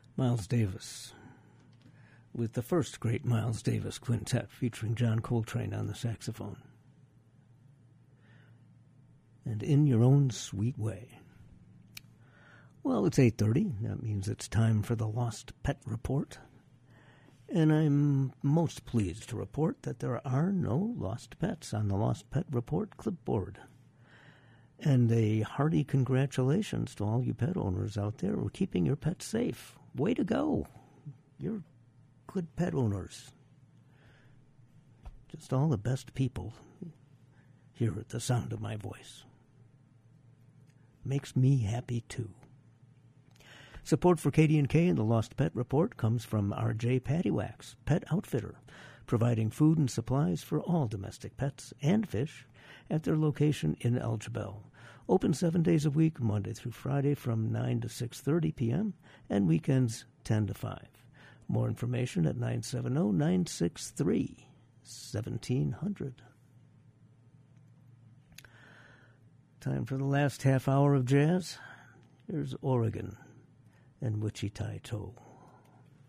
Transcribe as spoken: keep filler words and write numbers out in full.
Miles Davis, with the first great Miles Davis quintet featuring John Coltrane on the saxophone. And In Your Own Sweet Way. Well, it's eight thirty. That means it's time for the Lost Pet Report. And I'm most pleased to report that there are no lost pets on the Lost Pet Report clipboard. And a hearty congratulations to all you pet owners out there who are keeping your pets safe. Way to go. You're good pet owners. Just all the best people here at the sound of my voice. Makes me happy, too. Support for Katie and Kay and the Lost Pet Report comes from R J Pattywax, Pet Outfitter, providing food and supplies for all domestic pets and fish at their location in Elgibel. Open seven days a week, Monday through Friday from nine to six thirty p.m. and weekends ten to five. More information at nine seven zero, nine six three, one seven zero zero. Time for the last half hour of jazz. Here's Oregon and Wichita Toe.